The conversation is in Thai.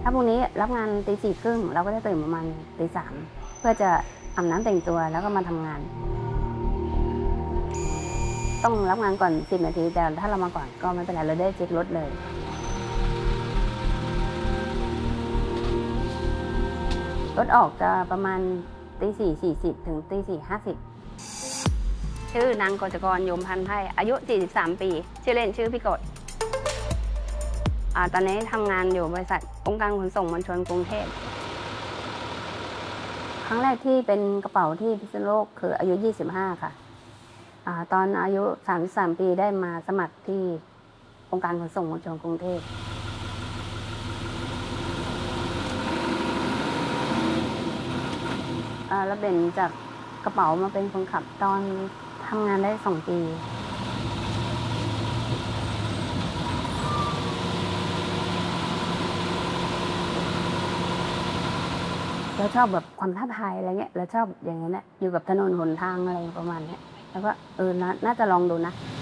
ถ้าพรุ่งนี้รับงานตี 4:30เราก็จะตื่นประมาณตี 3เพื่อจะอาบน้ำแต่งตัวแล้วก็มาทำงานต้องรับงานก่อน10 นาทีแต่ถ้าเรามาก่อนก็ไม่เป็นไรเราได้เช็ครถเลยรถออกจะประมาณตี 4:40 ถึงตี 4:50ชื่อนางกฤษกร ยมพันธ์ไพ่อายุ43 ปีชื่อเล่นชื่อพี่กฎตอนนี้ทำงานอยู่บริษัทองค์การขนส่งมวลชนกรุงเทพครั้งแรกที่เป็นกระเป๋าที่พิษณุโลกคืออายุ25ค่ะตอนอายุ33 ปีได้มาสมัครที่องค์การขนส่งมวลชนกรุงเทพแล้วเป็นจากกระเป๋ามาเป็นคนขับตอนทำงานได้2 ปีเราชอบแบบความท้าทายอะไรเงี้ยเราชอบอย่างนี้นะอยู่กับถนนหนทางอะไรประมาณนี้แล้วก็น่าจะลองดูนะ